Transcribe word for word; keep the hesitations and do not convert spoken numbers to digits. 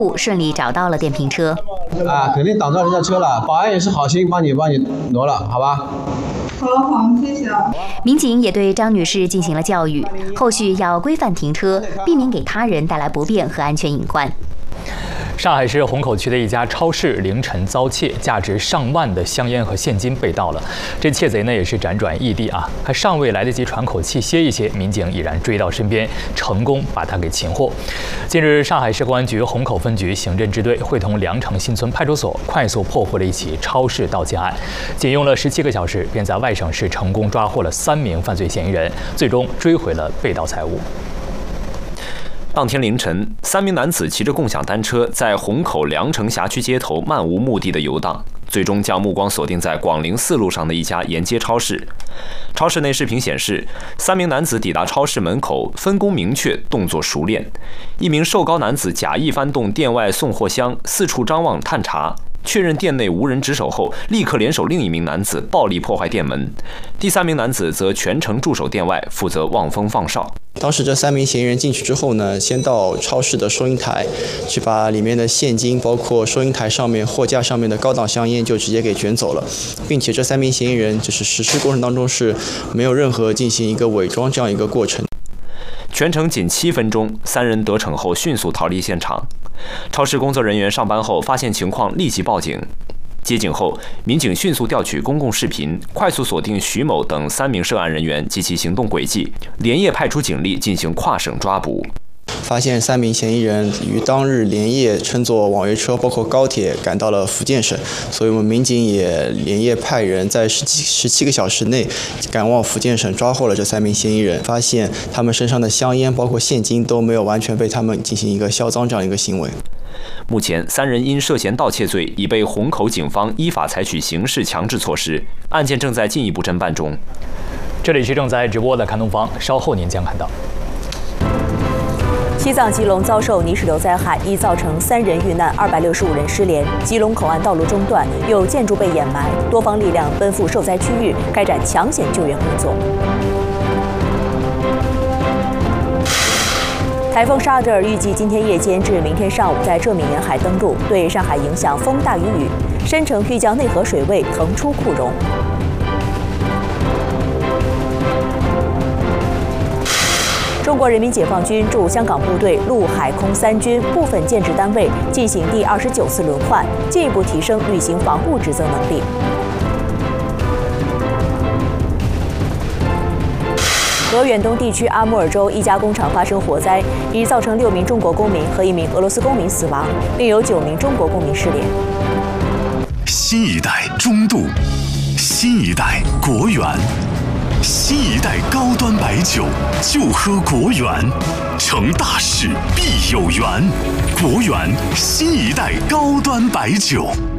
顺利找到了电瓶车。 啊，肯定挡到人家车了，保安也是好心帮你帮你挪了，好吧？ 好好，谢谢啊。 民警也对张女士进行了教育，后续要规范停车，避免给他人带来不便和安全隐患。 上海市虹口区的一家超市凌晨遭窃，价值上万的香烟和现金被盗了。这窃贼呢也是辗转异地啊，还尚未来得及喘口气歇一歇，民警已然追到身边，成功把他给擒获。近日，上海市公安局虹口分局刑侦支队会同良城新村派出所快速破获了一起超市盗窃案，仅用了十七个小时，便在外省市成功抓获了三名犯罪嫌疑人，最终追回了被盗财物。 当天凌晨，三名男子骑着共享单车在虹口良城辖区街头漫无目的的游荡，最终将目光锁定在广陵四路上的一家沿街超市。超市内视频显示，三名男子抵达超市门口，分工明确，动作熟练。一名瘦高男子假意翻动店外送货箱，四处张望探查。确认店内无人值守后，立刻联手另一名男子暴力破坏店门。第三名男子则全程驻守店外，负责望风放哨。 当时这三名嫌疑人进去之后呢，先到超市的收银台去把里面的现金，包括收银台上面货架上面的高档香烟就直接给卷走了，并且这三名嫌疑人就是实施过程当中是没有任何进行一个伪装这样一个过程。 全程仅七分钟，三人得逞后迅速逃离现场。超市工作人员上班后发现情况，立即报警。接警后，民警迅速调取公共视频，快速锁定徐某等三名涉案人员及其行动轨迹，连夜派出警力进行跨省抓捕。 发现三名嫌疑人于当日连夜乘坐网约车，包括高铁赶到了福建省，所以我们民警也连夜派人在十七十七个小时内赶往福建省抓获了这三名嫌疑人。发现他们身上的香烟包括现金都没有完全被他们进行一个销赃这样一个行为。 目前，三人因涉嫌盗窃罪已被虹口警方依法采取刑事强制措施，案件正在进一步侦办中。 这里是正在直播的看东方，稍后您将看到。 西藏吉隆遭受泥石流灾害，已造成三人遇难，二百六十五人失联。吉隆口岸道路中断，有建筑被掩埋，多方力量奔赴受灾区域，开展抢险救援工作。台风沙德尔预计今天夜间至明天上午在浙闽沿海登陆，对上海影响风大雨雨，深城预将内河水位腾出库容。中国人民解放军驻香港部队陆海空三军部分建制单位进行第二十九次轮换，进一步提升履行防务职责能力。俄远东地区阿穆尔州一家工厂发生火灾，已造成六名中国公民和一名俄罗斯公民死亡，另有九名中国公民失联。 新一代中度，新一代国源。新一代高端白酒，就喝国源，成大事必有缘。国源新一代高端白酒。